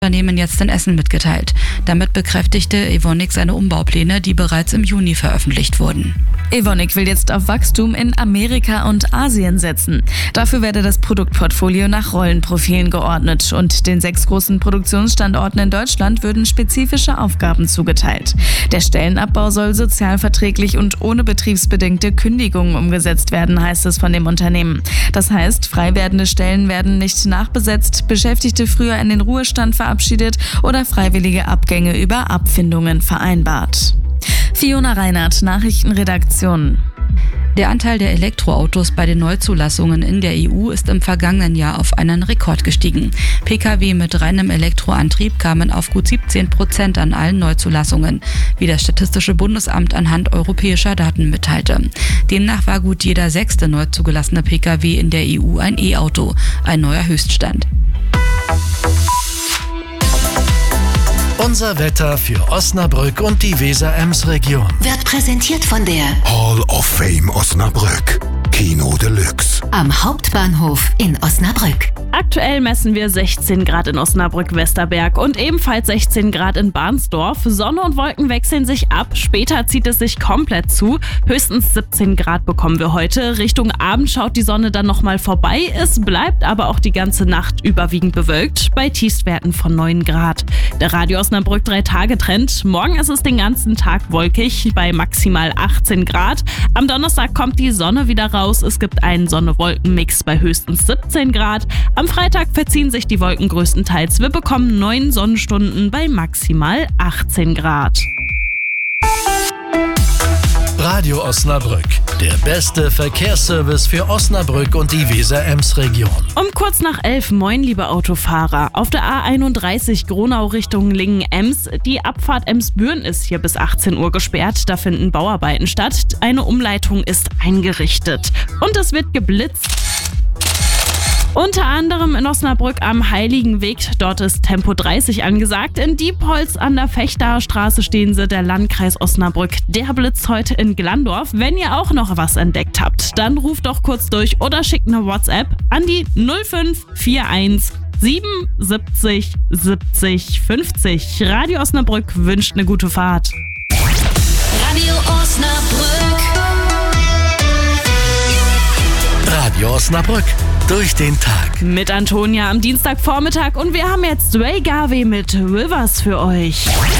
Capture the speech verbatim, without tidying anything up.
Unternehmen jetzt in Essen mitgeteilt. Damit bekräftigte Evonik seine Umbaupläne, die bereits im Juni veröffentlicht wurden. Evonik will jetzt auf Wachstum in Amerika und Asien setzen. Dafür werde das Produktportfolio nach Rollenprofilen geordnet und den sechs großen Produktionsstandorten in Deutschland würden spezifische Aufgaben zugeteilt. Der Stellenabbau soll sozialverträglich und ohne betriebsbedingte Kündigungen umgesetzt werden, heißt es von dem Unternehmen. Das heißt, frei werdende Stellen werden nicht nachbesetzt, Beschäftigte früher in den Ruhestand verabschiedet oder freiwillige Abgänge über Abfindungen vereinbart. Fiona Reinhardt, Nachrichtenredaktion. Der Anteil der Elektroautos bei den Neuzulassungen in der E U ist im vergangenen Jahr auf einen Rekord gestiegen. Pkw mit reinem Elektroantrieb kamen auf gut siebzehn Prozent an allen Neuzulassungen, wie das Statistische Bundesamt anhand europäischer Daten mitteilte. Demnach war gut jeder sechste neu zugelassene Pkw in der E U ein E-Auto, ein neuer Höchststand. Unser Wetter für Osnabrück und die Weser-Ems-Region wird präsentiert von der Hall of Fame Osnabrück. Kino Deluxe. Am Hauptbahnhof in Osnabrück. Aktuell messen wir sechzehn Grad in Osnabrück-Westerberg und ebenfalls sechzehn Grad in Barnsdorf. Sonne und Wolken wechseln sich ab. Später zieht es sich komplett zu. Höchstens siebzehn Grad bekommen wir heute. Richtung Abend schaut die Sonne dann nochmal vorbei. Es bleibt aber auch die ganze Nacht überwiegend bewölkt bei Tiefstwerten von neun Grad. Der Radio Osnabrück drei Tage Trend. Morgen ist es den ganzen Tag wolkig bei maximal achtzehn Grad. Am Donnerstag kommt die Sonne wieder raus. Es gibt einen Sonne-Wolken-Mix bei höchstens siebzehn Grad. Am Freitag verziehen sich die Wolken größtenteils. Wir bekommen neun Sonnenstunden bei maximal achtzehn Grad. Radio Osnabrück, der beste Verkehrsservice für Osnabrück und die Weser-Ems-Region. Um kurz nach elf, moin liebe Autofahrer. Auf der A einunddreißig Gronau Richtung Lingen-Ems. Die Abfahrt Ems-Büren ist hier bis achtzehn Uhr gesperrt. Da finden Bauarbeiten statt. Eine Umleitung ist eingerichtet. Und es wird geblitzt. Unter anderem in Osnabrück am Heiligenweg, dort ist Tempo dreißig angesagt. In Diepholz an der Fechtaer Straße stehen sie, der Landkreis Osnabrück. Der Blitz heute in Glandorf. Wenn ihr auch noch was entdeckt habt, dann ruft doch kurz durch oder schickt eine WhatsApp an die null fünf vier eins siebenundsiebzig siebzig fünfzig. Radio Osnabrück wünscht eine gute Fahrt. Radio Osnabrück. Radio Osnabrück, durch den Tag. Mit Antonia am Dienstagvormittag und wir haben jetzt Ray Garvey mit Rivers für euch.